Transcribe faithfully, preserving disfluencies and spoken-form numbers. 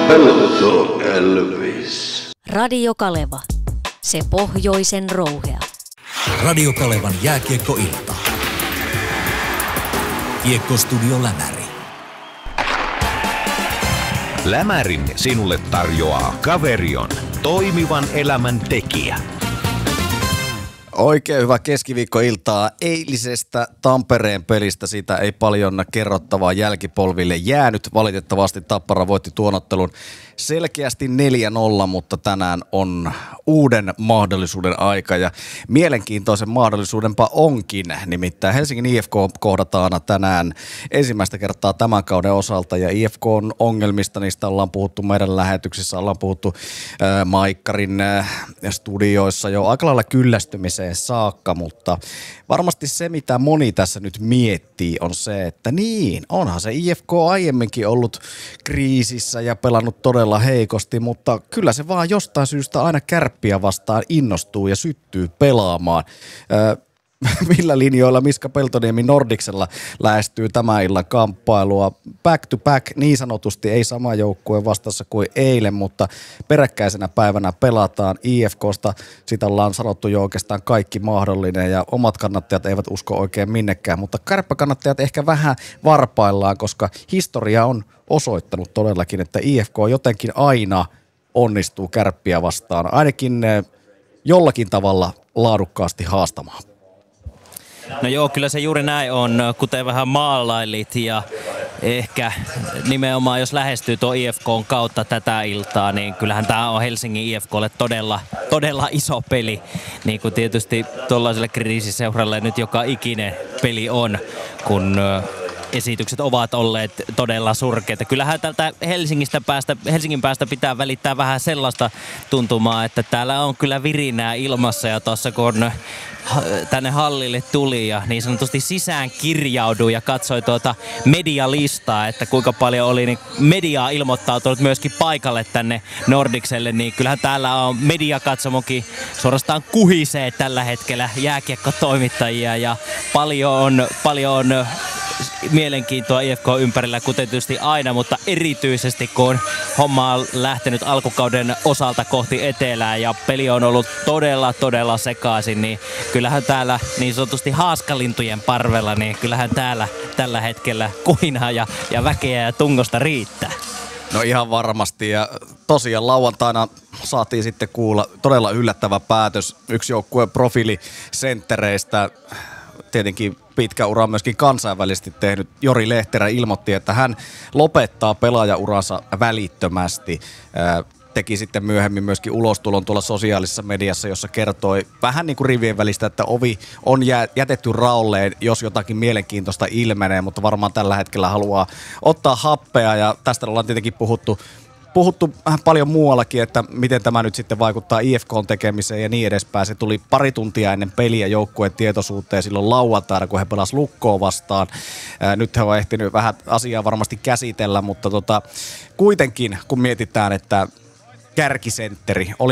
Pelto Elvis. Radio Kaleva. Se pohjoisen rouhea. Radio Kalevan jääkiekkoilta. Kiekkostudio Lämäri. Lämärin sinulle tarjoaa Caverion, toimivan elämän tekijä. Oikein hyvää keskiviikkoiltaa eilisestä Tampereen pelistä. Siitä ei paljon kerrottavaa jälkipolville jäänyt. Valitettavasti Tappara voitti tuon ottelun selkeästi neljä nolla, mutta tänään on uuden mahdollisuuden aika ja mielenkiintoisen mahdollisuudenpa onkin. Nimittäin Helsingin I F K kohdataan tänään ensimmäistä kertaa tämän kauden osalta ja I F K:n ongelmista, niistä ollaan puhuttu meidän lähetyksissä, ollaan puhuttu äh, Maikkarin äh, studioissa jo aika lailla kyllästymiseen saakka, mutta varmasti se, mitä moni tässä nyt miettii, on se, että niin, onhan se I F K aiemminkin ollut kriisissä ja pelannut todella heikosti, mutta kyllä se vaan jostain syystä aina Kärppiä vastaan innostuu ja syttyy pelaamaan. Öö, millä linjoilla Miska Peltoniemi Nordicsella lähestyy tämän illan kamppailua? Back to back niin sanotusti, ei sama joukkue vastassa kuin eilen, mutta peräkkäisenä päivänä pelataan I F K:sta. Sitä ollaan sanottu jo oikeastaan kaikki mahdollinen ja omat kannattajat eivät usko oikein minnekään, mutta kärppäkannattajat ehkä vähän varpaillaan, koska historia on osoittanut todellakin, että I F K jotenkin aina onnistuu Kärppiä vastaan, ainakin jollakin tavalla laadukkaasti haastamaan. No joo, kyllä se juuri näin on, kuten vähän maalailit ja ehkä nimenomaan jos lähestyy tuo I F K:n kautta tätä iltaa, niin kyllähän tämä on Helsingin I F K:lle todella, todella iso peli. Niin kuin tietysti tuollaiselle kriisiseuralle nyt joka ikinen peli on, kun esitykset ovat olleet todella surkeita. Kyllähän tältä Helsingistä päästä, Helsingin päästä pitää välittää vähän sellaista tuntumaa, että täällä on kyllä virinää ilmassa ja tuossa kun tänne hallille tuli ja niin sanotusti sisään kirjaudui ja katsoi tuota medialistaa, että kuinka paljon oli niin mediaa ilmoittautunut myöskin paikalle tänne Nordicselle, niin kyllähän täällä on mediakatsomokin suorastaan kuhisee tällä hetkellä jääkiekkotoimittajia ja paljon on, paljon on mielenkiintoa I F K ympärillä, kuten tietysti aina, mutta erityisesti kun homma on lähtenyt alkukauden osalta kohti etelää ja peli on ollut todella, todella sekaisin, niin kyllähän täällä niin sanotusti haaskalintujen parvella, niin kyllähän täällä tällä hetkellä kuinaa ja, ja väkeä ja tungosta riittää. No ihan varmasti ja tosiaan lauantaina saatiin sitten kuulla todella yllättävä päätös. Yksi joukkueen profiilisenttereistä, tietenkin pitkä ura myöskin kansainvälisesti tehnyt Jori Lehterä ilmoitti, että hän lopettaa pelaajauransa välittömästi. Teki sitten myöhemmin myöskin ulostulon tuolla sosiaalisessa mediassa, jossa kertoi vähän niin kuin rivien välistä, että ovi on jätetty raolleen, jos jotakin mielenkiintoista ilmenee, mutta varmaan tällä hetkellä haluaa ottaa happea ja tästä ollaan tietenkin puhuttu Puhuttu paljon muuallakin, että miten tämä nyt sitten vaikuttaa I F K:n tekemiseen ja niin edespäin. Se tuli pari tuntia ennen peliä joukkueen tietoisuuteen silloin lauantaina, kun he pelasivat Lukkoa vastaan. Nyt he ovat ehtinyt vähän asiaa varmasti käsitellä, mutta tota, kuitenkin kun mietitään, että kärkisentteri oli